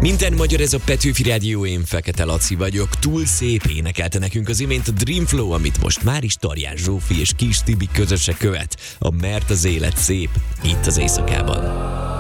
Minden magyar, ez a Petőfi Rádió, én Fekete Laci vagyok. Túl szép énekelte nekünk az imént a Dream Flow, amit most már is Tarján Zsófi és Kis Tibi közöse követ. A Mert az élet szép, itt az éjszakában.